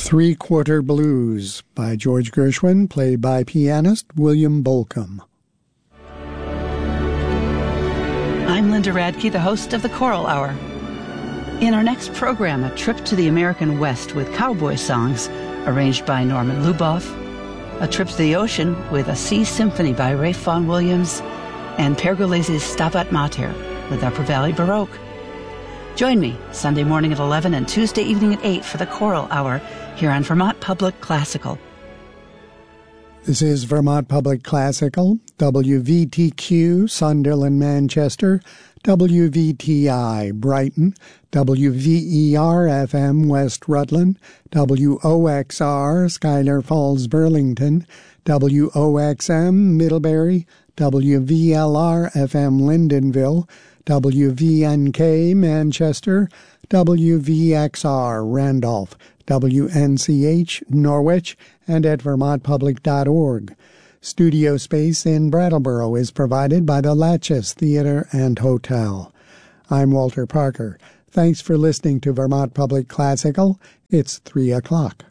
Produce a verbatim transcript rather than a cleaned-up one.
Three-Quarter Blues by George Gershwin, played by pianist William Bolcom. I'm Linda Radke, the host of the Choral Hour. In our next program, a trip to the American West with cowboy songs, arranged by Norman Luboff, a trip to the ocean with a sea symphony by Ralph Vaughan Williams, and Pergolese's Stabat Mater with Upper Valley Baroque. Join me Sunday morning at eleven and Tuesday evening at eight for the Choral Hour here on Vermont Public Classical. This is Vermont Public Classical, W V T Q, Sunderland, Manchester, W V T I, Brighton, W V E R F M, West Rutland, W O X R, Schuyler Falls, Burlington, W O X M, Middlebury, W V L R F M, Lyndonville, W V N K, Manchester, W V X R, Randolph, W N C H, Norwich, and at vermont public dot org. Studio space in Brattleboro is provided by the Latches Theater and Hotel. I'm Walter Parker. Thanks for listening to Vermont Public Classical. It's three o'clock.